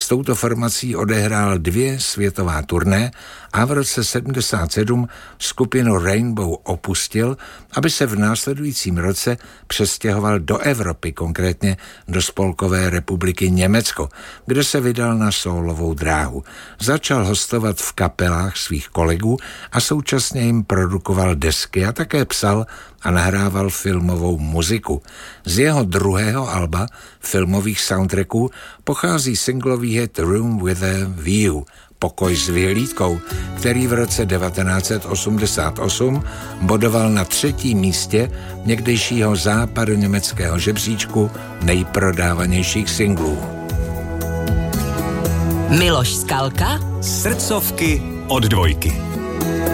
touto formací odehrál 2 světová turné a v roce 77 skupinu Rainbow opustil, aby se v následujícím roce přestěhoval do Evropy, konkrétně do Spolkové republiky Německo, kde se vydal na sólovou dráhu. Začal hostovat v kapelách svých kolegů a současně jim produkoval desky a také psal a nahrával filmovou muziku. Z jeho druhého alba filmových soundtracků pochází singlový hit Room with a View, Pokoj s vyhlídkou, který v roce 1988 bodoval na 3. místě někdejšího západoněmeckého žebříčku nejprodávanějších singlů. Miloš Skalka. Srdcovky od Dvojky.